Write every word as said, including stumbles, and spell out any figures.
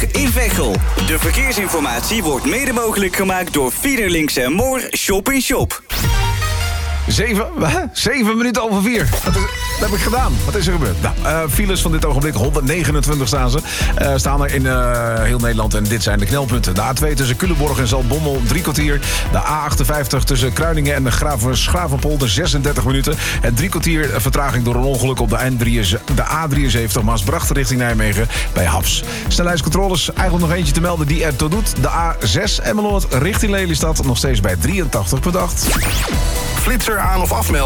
veilig in Veghel. De verkeersinformatie wordt mede mogelijk gemaakt door Fiederlinks en Moor Shop in Shop. Zeven, zeven minuten over vier. Wat, is, wat heb ik gedaan? Wat is er gebeurd? Nou, uh, files van dit ogenblik, honderdnegenentwintig staan ze. Uh, staan er in uh, heel Nederland en dit zijn de knelpunten. De A twee tussen Culemborg en Zaltbommel, drie kwartier. De A achtenvijftig tussen Kruiningen en de Graven, Schravenpolder, zesendertig minuten. En drie kwartier vertraging door een ongeluk op de, N drie, de A drieënzeventig Maasbracht richting Nijmegen bij Haps. Snelheidscontroles, eigenlijk nog eentje te melden die er toe doet. De A zes Emmeloord richting Lelystad, nog steeds bij drieëntachtig komma acht. Flitser aan of afmelden.